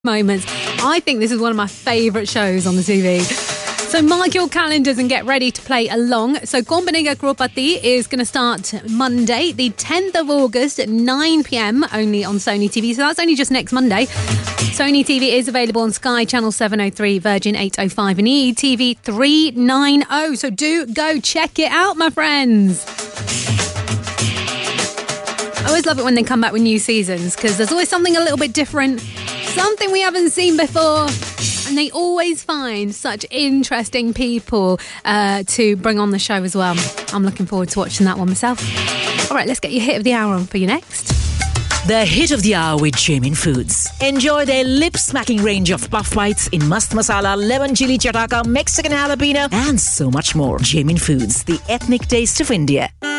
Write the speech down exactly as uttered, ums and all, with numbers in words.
moments. I think this is one of my favourite shows on the T V. So mark your calendars and get ready to play along. So Kaun Banega Crorepati is going to start Monday, the tenth of August at nine p.m. only on Sony T V. So that's only just next Monday. Sony T V is available on Sky Channel seven oh three, Virgin eight oh five and E E T V three ninety. So do go check it out, my friends. I always love it when they come back with new seasons because there's always something a little bit different, something we haven't seen before. And they always find such interesting people uh, to bring on the show as well. I'm looking forward to watching that one myself. All right, let's get your hit of the hour on for you next. The hit of the hour with Jamin Foods. Enjoy their lip-smacking range of puff bites in mast masala, lemon chili chataka, Mexican jalapeno, and so much more. Jamin Foods, the ethnic taste of India.